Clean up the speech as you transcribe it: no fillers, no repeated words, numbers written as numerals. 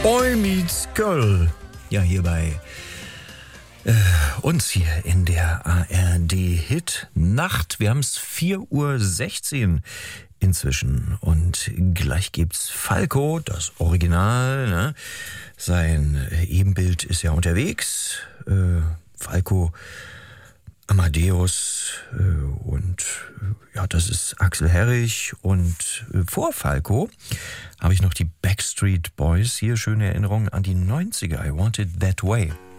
Boy Meets Girl. Ja, hier bei uns hier in der ARD-Hit Nacht. Wir haben es 4:16 Uhr inzwischen und gleich gibt's Falco, das Original. Ne? Sein Ebenbild ist ja unterwegs. Falco, Amadeus und ja, das ist Axel Herrich. Und vor Falco habe ich noch die Backstreet Boys. Hier schöne Erinnerungen an die 90er. I Want It That Way.